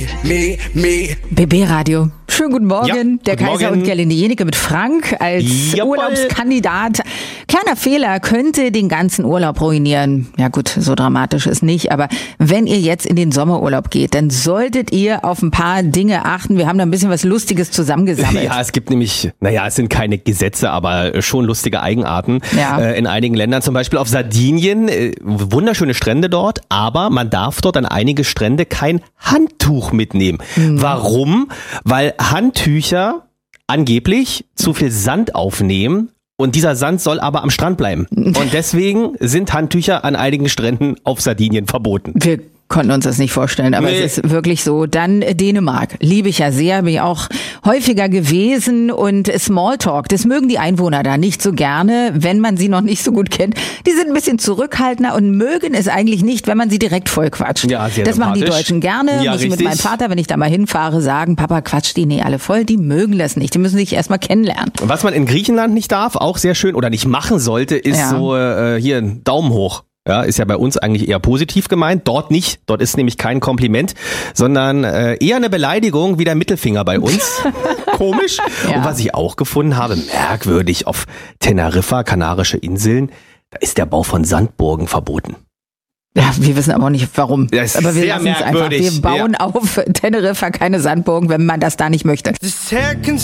BB Radio. Schönen guten Morgen. Ja, der guten Kaiser Morgen. und Gerlinde Jenike mit Frank als Jawohl. Urlaubskandidat. Kleiner Fehler könnte den ganzen Urlaub ruinieren. Ja gut, so dramatisch ist nicht. Aber wenn ihr jetzt in den Sommerurlaub geht, dann solltet ihr auf ein paar Dinge achten. Wir haben da ein bisschen was Lustiges zusammengesammelt. Ja, es gibt nämlich, es sind keine Gesetze, aber schon lustige Eigenarten. Ja. In einigen Ländern, zum Beispiel auf Sardinien, wunderschöne Strände dort, aber man darf dort an einige Strände kein Handtuch mitnehmen. Warum? Weil Handtücher angeblich zu viel Sand aufnehmen. Und dieser Sand soll aber am Strand bleiben. Und deswegen sind Handtücher an einigen Stränden auf Sardinien verboten. Wir konnten uns das nicht vorstellen, aber es ist wirklich so. Dann Dänemark, liebe ich ja sehr, bin ich auch häufiger gewesen, und Smalltalk, das mögen die Einwohner da nicht so gerne, wenn man sie noch nicht so gut kennt. Die sind ein bisschen zurückhaltender und mögen es eigentlich nicht, wenn man sie direkt voll quatscht. Ja, sehr das machen die sympathisch. Deutschen gerne, Ja, muss ich mit richtig. meinem Vater, wenn ich da mal hinfahre, sagen, Papa, quatscht die alle voll, die mögen das nicht, die müssen sich erstmal kennenlernen. Was man in Griechenland nicht darf, auch sehr schön, oder nicht machen sollte, ist Ja. so hier ein Daumen hoch. Ja, ist ja bei uns eigentlich eher positiv gemeint. Dort nicht. Dort ist nämlich kein Kompliment, sondern eher eine Beleidigung wie der Mittelfinger bei uns. Komisch. Ja. Und was ich auch gefunden habe, merkwürdig, auf Teneriffa, Kanarische Inseln, da ist der Bau von Sandburgen verboten. Ja, wir wissen aber auch nicht warum. Das ist aber wir sehr lassen es einfach. merkwürdig. Wir bauen auf Teneriffa keine Sandburgen, wenn man das da nicht möchte. The second